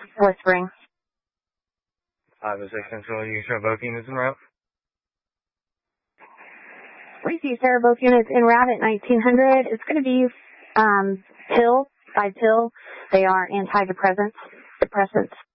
Whispering. 506 Central, you show both units en route? We see Sarah, both units en route at 1900. It's going to be pill by pill. They are antidepressants.